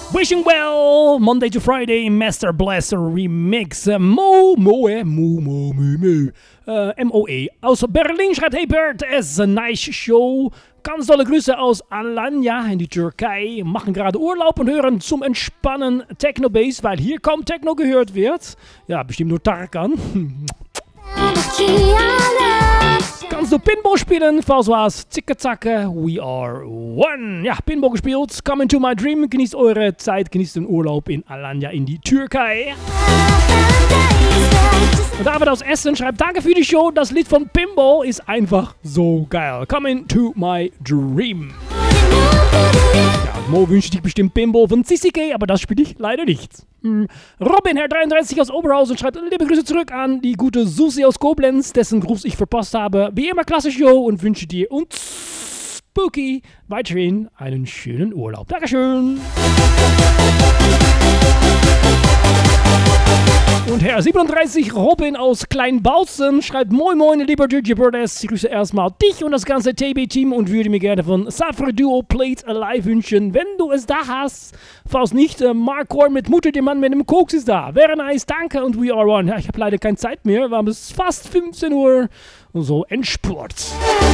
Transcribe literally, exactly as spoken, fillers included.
Wishing Well, Monday to Friday, Master Blaster Remix. Uh, Mo, Moe, Mo, Mo, Mo, Mo. Uh, M O E. Aus Berlin schreibt, hey Bert, es ist a nice show. Ganz tolle Grüße aus Alanya in die Türkei. Machen gerade Urlaub und hören zum Entspannen Techno-Bass, weil hier kaum Techno gehört wird. Ja, bestimmt nur Tarkan. Kannst du Pinball spielen? Falls was, zicke zacke, we are one. Ja, Pinball gespielt, come into my dream. Genießt eure Zeit, genießt den Urlaub in Alanya in die Türkei. Und David aus Essen schreibt, danke für die Show, das Lied von Pinball ist einfach so geil. Come into my dream. Ja, Mo wünscht sich bestimmt Pinball von C C K, aber das spiele ich leider nicht. Hm. Robin, Herr dreiunddreißig aus Oberhausen, schreibt liebe Grüße zurück an die gute Susi aus Koblenz, dessen Gruß ich verpasst habe. Wie immer klasse Show und wünsche dir und Spooky weiterhin einen schönen Urlaub. Dankeschön. Und Herr siebenunddreißig, Robin aus Kleinbautzen, schreibt moin moin, lieber D J Brothers. Ich grüße erstmal dich und das ganze T B-Team und würde mir gerne von Safra Duo Plate Alive wünschen, wenn du es da hast. Falls nicht, äh, Mark Horn mit Mutter, der Mann mit dem Koks ist da. Wäre nice, danke und we are one. Ja, ich habe leider keine Zeit mehr, wir haben es fast fünfzehn Uhr und so Endspurt.